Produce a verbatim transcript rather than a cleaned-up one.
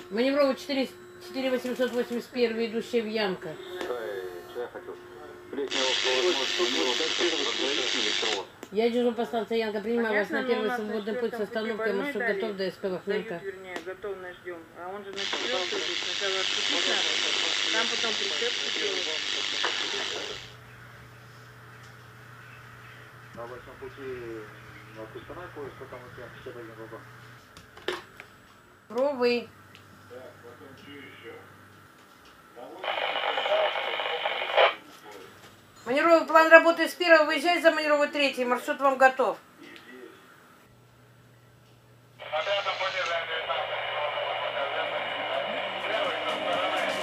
Маневровый четыре восемьсот восемьдесят один, идущая в Янка. Я дежурю по станции Янка, принимаю вас на первый свободный путь с остановкой, маршрут готов до СП Вахненко. Вернее, готовность ждем. А он же на четвертую здесь сначала отпустить надо, там потом прицепку делать. На обычном пути на Кустанай поезд, потом у тебя все один вагон. Пробуй. Маневровый план работы с первого, выезжай за маневровый третий, маршрут вам готов.